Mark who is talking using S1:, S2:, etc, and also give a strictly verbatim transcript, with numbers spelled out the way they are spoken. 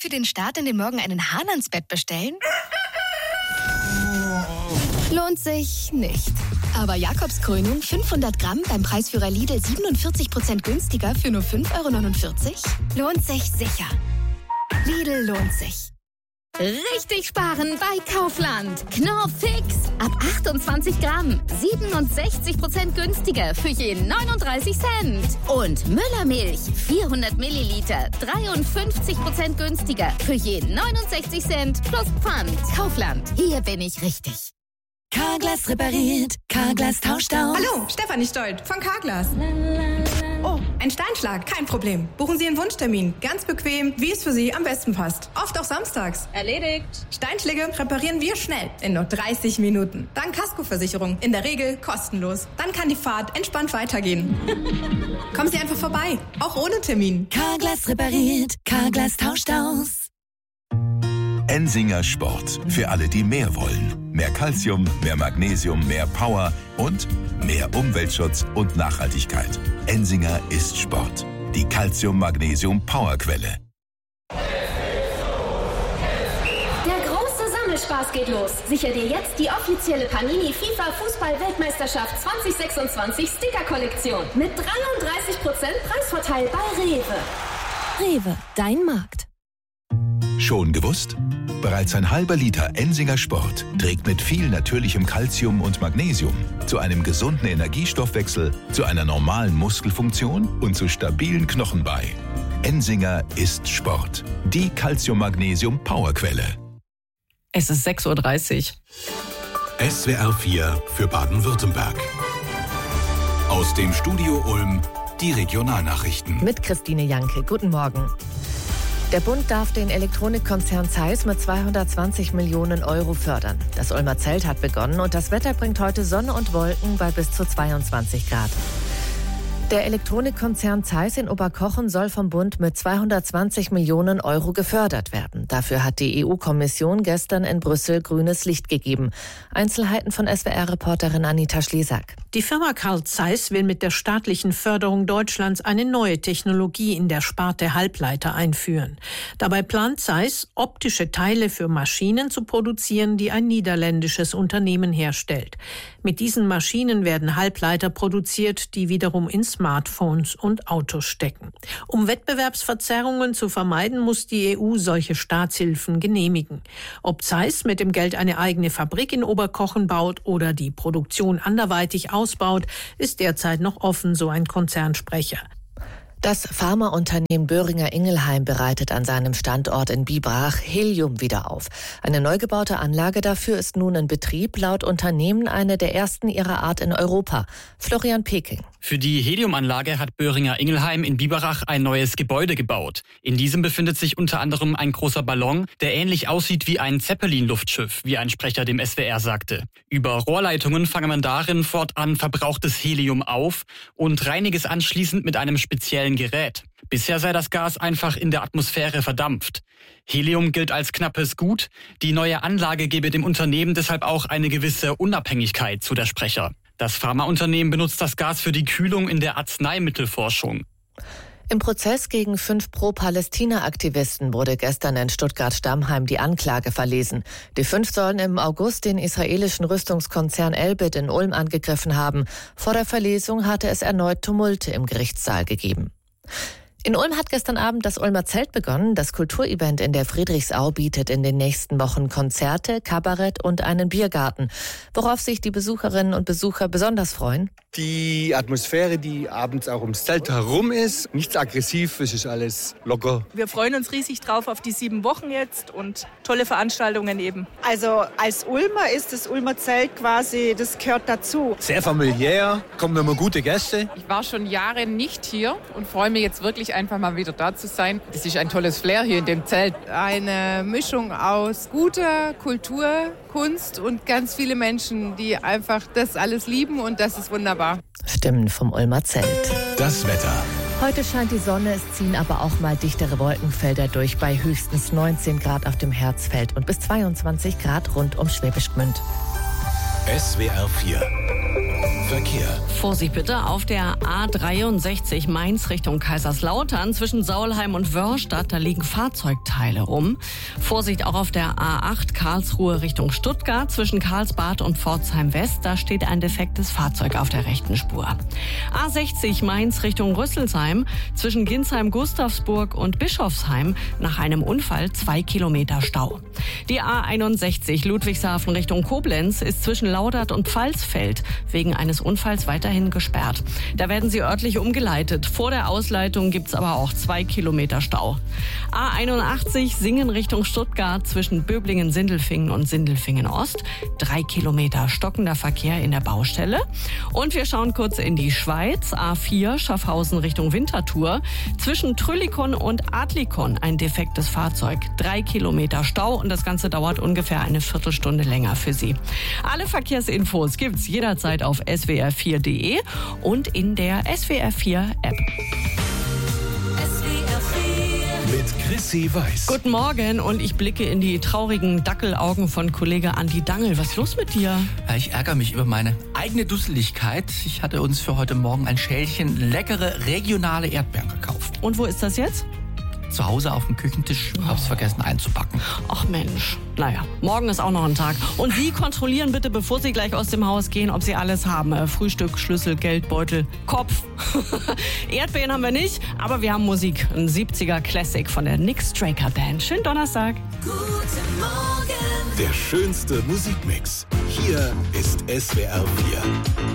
S1: für den Start in den Morgen einen Hahn ans Bett bestellen? Lohnt sich nicht. Aber Jakobskrönung fünfhundert Gramm beim Preisführer Lidl siebenundvierzig Prozent günstiger für nur fünf Euro neunundvierzig? Lohnt sich sicher. Lidl lohnt sich.
S2: Richtig sparen bei Kaufland. Knorr Fix. Ab achtundzwanzig Gramm. siebenundsechzig Prozent günstiger für je neununddreißig Cent. Und Müllermilch. vierhundert Milliliter. dreiundfünfzig Prozent günstiger für je neunundsechzig Cent plus Pfand. Kaufland. Hier bin ich richtig.
S3: Carglass repariert. Carglass tauscht aus.
S4: Hallo, Stefanie Stolt von Carglass. Oh, ein Steinschlag, kein Problem. Buchen Sie Ihren Wunschtermin. Ganz bequem, wie es für Sie am besten passt. Oft auch samstags.
S5: Erledigt.
S4: Steinschläge reparieren wir schnell, in nur dreißig Minuten. Dank Kaskoversicherung, in der Regel kostenlos. Dann kann die Fahrt entspannt weitergehen. Kommen Sie einfach vorbei, auch ohne Termin.
S3: Carglass repariert. Carglass tauscht aus.
S6: Ensinger Sport. Für alle, die mehr wollen. Mehr Calcium, mehr Magnesium, mehr Power und mehr Umweltschutz und Nachhaltigkeit. Ensinger ist Sport. Die Calcium-Magnesium-Powerquelle.
S7: Der große Sammelspaß geht los. Sicher dir jetzt die offizielle Panini FIFA Fußball-Weltmeisterschaft zwanzig sechsundzwanzig Sticker-Kollektion. Mit dreiunddreißig Prozent Preisvorteil bei Rewe.
S3: Rewe, dein Markt.
S6: Schon gewusst? Bereits ein halber Liter Ensinger Sport trägt mit viel natürlichem Calcium und Magnesium zu einem gesunden Energiestoffwechsel, zu einer normalen Muskelfunktion und zu stabilen Knochen bei. Ensinger ist Sport. Die Calcium-Magnesium-Powerquelle.
S8: Es ist sechs Uhr dreißig.
S9: S W R vier für Baden-Württemberg. Aus dem Studio Ulm die Regionalnachrichten.
S10: Mit Christine Janke. Guten Morgen. Der Bund darf den Elektronikkonzern Zeiss mit zweihundertzwanzig Millionen Euro fördern. Das Ulmer Zelt hat begonnen und das Wetter bringt heute Sonne und Wolken bei bis zu zweiundzwanzig Grad. Der Elektronikkonzern Zeiss in Oberkochen soll vom Bund mit zweihundertzwanzig Millionen Euro gefördert werden. Dafür hat die E U-Kommission gestern in Brüssel grünes Licht gegeben. Einzelheiten von S W R-Reporterin Anita Schliesack.
S11: Die Firma Carl Zeiss will mit der staatlichen Förderung Deutschlands eine neue Technologie in der Sparte Halbleiter einführen. Dabei plant Zeiss, optische Teile für Maschinen zu produzieren, die ein niederländisches Unternehmen herstellt. Mit diesen Maschinen werden Halbleiter produziert, die wiederum in Smartphones und Autos stecken. Um Wettbewerbsverzerrungen zu vermeiden, muss die E U solche Staatshilfen genehmigen. Ob Zeiss mit dem Geld eine eigene Fabrik in Oberkochen baut oder die Produktion anderweitig ausbaut, ist derzeit noch offen, so ein Konzernsprecher.
S10: Das Pharmaunternehmen Boehringer Ingelheim bereitet an seinem Standort in Biberach Helium wieder auf. Eine neu gebaute Anlage dafür ist nun in Betrieb, laut Unternehmen eine der ersten ihrer Art in Europa. Florian Peking.
S12: Für die Heliumanlage hat Boehringer Ingelheim in Biberach ein neues Gebäude gebaut. In diesem befindet sich unter anderem ein großer Ballon, der ähnlich aussieht wie ein Zeppelin-Luftschiff, wie ein Sprecher dem S W R sagte. Über Rohrleitungen fange man darin fortan verbrauchtes Helium auf und reinige es anschließend mit einem speziellen Gerät. Bisher sei das Gas einfach in der Atmosphäre verdampft. Helium gilt als knappes Gut. Die neue Anlage gebe dem Unternehmen deshalb auch eine gewisse Unabhängigkeit, so der Sprecher. Das Pharmaunternehmen benutzt das Gas für die Kühlung in der Arzneimittelforschung.
S10: Im Prozess gegen fünf Pro-Palästina-Aktivisten wurde gestern in Stuttgart-Stammheim die Anklage verlesen. Die fünf sollen im August den israelischen Rüstungskonzern Elbit in Ulm angegriffen haben. Vor der Verlesung hatte es erneut Tumulte im Gerichtssaal gegeben. In Ulm hat gestern Abend das Ulmer Zelt begonnen. Das Kulturevent in der Friedrichsau bietet in den nächsten Wochen Konzerte, Kabarett und einen Biergarten. Worauf sich die Besucherinnen und Besucher besonders freuen?
S13: Die Atmosphäre, die abends auch ums Zelt herum ist. Nichts aggressiv, es ist alles locker.
S14: Wir freuen uns riesig drauf auf die sieben Wochen jetzt und tolle Veranstaltungen eben.
S15: Also als Ulmer ist das Ulmer Zelt quasi, das gehört dazu.
S13: Sehr familiär, kommen immer gute Gäste.
S16: Ich war schon Jahre nicht hier und freue mich jetzt wirklich einfach mal wieder da zu sein. Es ist ein tolles Flair hier in dem Zelt.
S17: Eine Mischung aus guter Kultur, Kunst und ganz viele Menschen, die einfach das alles lieben und das ist wunderbar.
S10: Stimmen vom Ulmer Zelt.
S9: Das Wetter.
S10: Heute scheint die Sonne, es ziehen aber auch mal dichtere Wolkenfelder durch bei höchstens neunzehn Grad auf dem Herzfeld und bis zweiundzwanzig Grad rund um Schwäbisch Gmünd.
S9: S W R vier Verkehr.
S8: Vorsicht bitte auf der A dreiundsechzig Mainz Richtung Kaiserslautern zwischen Saulheim und Wörrstadt, da liegen Fahrzeugteile rum. Vorsicht auch auf der A acht Karlsruhe Richtung Stuttgart zwischen Karlsbad und Pforzheim West, da steht ein defektes Fahrzeug auf der rechten Spur. A sechzig Mainz Richtung Rüsselsheim zwischen Ginsheim-Gustavsburg und Bischofsheim nach einem Unfall zwei Kilometer Stau. Die A einundsechzig Ludwigshafen Richtung Koblenz ist zwischen Laudert und Pfalzfeld wegen eines Unfalls weiterhin gesperrt. Da werden sie örtlich umgeleitet. Vor der Ausleitung gibt's aber auch zwei Kilometer Stau. A einundachtzig Singen Richtung Stuttgart zwischen Böblingen-Sindelfingen und Sindelfingen-Ost. Drei Kilometer stockender Verkehr in der Baustelle. Und wir schauen kurz in die Schweiz. A vier Schaffhausen Richtung Winterthur. Zwischen Trüllikon und Adlikon ein defektes Fahrzeug. Drei Kilometer Stau und das Ganze dauert ungefähr eine Viertelstunde länger für Sie. Alle Verkehrsinfos gibt's jederzeit auf s w r vier punkt d e und in der S W R vier App.
S9: Mit Chrissy Weiß.
S8: Guten Morgen und ich blicke in die traurigen Dackelaugen von Kollege Andi Dangel. Was ist los mit dir?
S5: Ja, ich ärgere mich über meine eigene Dusseligkeit. Ich hatte uns für heute Morgen ein Schälchen leckere regionale Erdbeeren gekauft.
S8: Und wo ist das jetzt?
S5: Zu Hause auf dem Küchentisch, hab's oh. vergessen einzupacken.
S8: Ach Mensch, naja, morgen ist auch noch ein Tag. Und Sie kontrollieren bitte, bevor Sie gleich aus dem Haus gehen, ob Sie alles haben. Äh, Frühstück, Schlüssel, Geldbeutel, Kopf. Erdbeeren haben wir nicht, aber wir haben Musik. Ein siebziger Classic von der Nick Straker Band. Schönen Donnerstag.
S9: Guten Morgen. Der schönste Musikmix. Hier ist S W R vier.